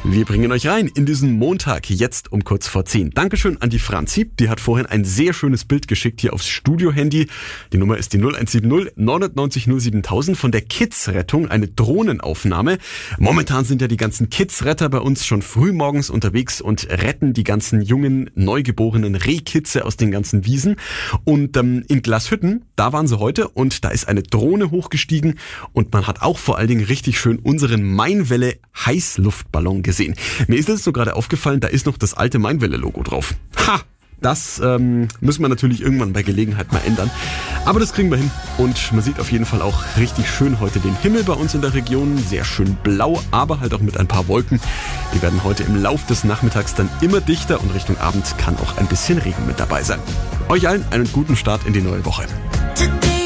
Wir bringen euch rein in diesen Montag, jetzt um kurz vor 10. Dankeschön an die Franzi, die hat vorhin ein sehr schönes Bild geschickt hier aufs Studio-Handy. Die Nummer ist die 0170 99 07000 von der Kids-Rettung, eine Drohnenaufnahme. Momentan sind ja die ganzen Kids-Retter bei uns schon früh morgens unterwegs und retten die ganzen jungen, neugeborenen Rehkitze aus den ganzen Wiesen. Und in Glashütten, da waren sie heute und da ist eine Drohne hochgestiegen und man hat auch vor allen Dingen richtig schön unseren Mainwelle-Heißluftballon gesehen. Mir ist jetzt so gerade aufgefallen, da ist noch das alte Mainwelle-Logo drauf. Ha! Das müssen wir natürlich irgendwann bei Gelegenheit mal ändern. Aber das kriegen wir hin. Und man sieht auf jeden Fall auch richtig schön heute den Himmel bei uns in der Region. Sehr schön blau, aber halt auch mit ein paar Wolken. Die werden heute im Lauf des Nachmittags dann immer dichter und Richtung Abend kann auch ein bisschen Regen mit dabei sein. Euch allen einen guten Start in die neue Woche.